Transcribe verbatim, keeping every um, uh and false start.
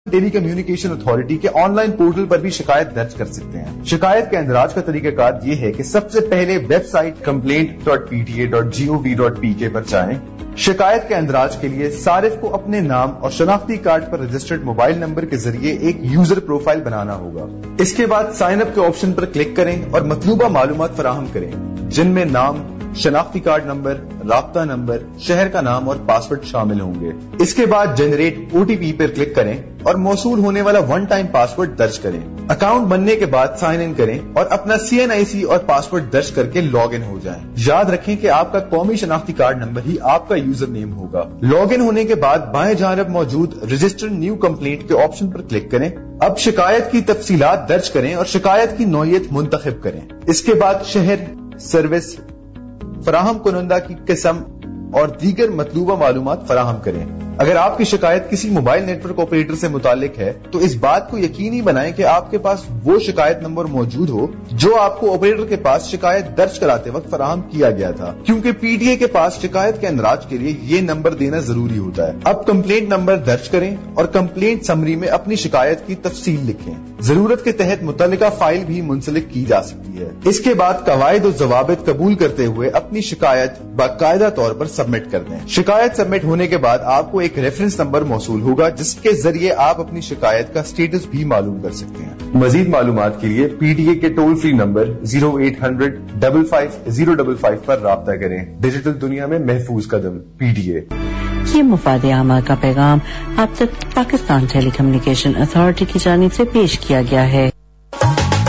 ٹیلی communication authority کے on line portal پر بھی شکایت درج کر سکتے ہیں۔ شکایت کے اندراج کا طریقہ کار یہ ہے کہ سب سے پہلے web site complaint dot P T A dot G O we dot P کے پر جائیں۔ شکایت کے اندراج کے لیے صارف کو اپنے نام اور شناختی کارڈ پر رجسٹرڈ موبائل نمبر کے ذریعے ایک یوزر پروفائل بنانا ہوگا۔ اس کے بعد سائن اپ کے آپشن پر کلک کریں اور مطلوبہ معلومات فراہم کریں، جن میں نام، شناختی کارڈ نمبر، رابطہ نمبر، شہر کا نام اور پاسورڈ شامل ہوں گے۔ اس کے بعد جنریٹ او ٹی پی پر کلک کریں اور موصول ہونے والا ون ٹائم پاسورڈ درج کریں۔ اکاؤنٹ بننے کے بعد سائن ان کریں اور اپنا سی این آئی سی اور پاسورڈ درج کر کے لاگ ان ہو جائیں۔ یاد رکھیں کہ آپ کا قومی شناختی کارڈ نمبر ہی آپ کا یوزر نیم ہوگا۔ لاگ ان ہونے کے بعد بائیں جانب موجود رجسٹر نیو کمپلینٹ کے آپشن پر کلک کریں۔ اب شکایت کی تفصیلات درج کریں اور شکایت کی نوعیت منتخب کریں۔ اس کے بعد شہر، سروس، فراہم کنندہ کی قسم اور دیگر مطلوبہ معلومات فراہم کریں۔ اگر آپ کی شکایت کسی موبائل نیٹ ورک آپریٹر سے متعلق ہے تو اس بات کو یقینی بنائیں کہ آپ کے پاس وہ شکایت نمبر موجود ہو جو آپ کو آپریٹر کے پاس شکایت درج کراتے وقت فراہم کیا گیا تھا، کیونکہ پی ٹی اے کے پاس شکایت کے اندراج کے لیے یہ نمبر دینا ضروری ہوتا ہے۔ اب کمپلینٹ نمبر درج کریں اور کمپلینٹ سمری میں اپنی شکایت کی تفصیل لکھیں۔ ضرورت کے تحت متعلقہ فائل بھی منسلک کی جا سکتی ہے۔ اس کے بعد قواعد و ضوابط قبول کرتے ہوئے اپنی شکایت باقاعدہ طور پر سبمٹ کر دیں۔ شکایت سبمٹ ہونے کے بعد آپ کو ایک ریفرنس نمبر موصول ہوگا جس کے ذریعے آپ اپنی شکایت کا سٹیٹس بھی معلوم کر سکتے ہیں۔ مزید معلومات کے لیے پی ٹی اے کے toll free number zero eight hundred double five zero double five پر رابطہ کریں۔ ڈیجیٹل دنیا میں محفوظ قدم، پی ٹی اے۔ یہ مفاد عامہ کا پیغام آپ تک پاکستان ٹیلی کمیونیکیشن اتھارٹی کی جانب سے پیش کیا گیا ہے۔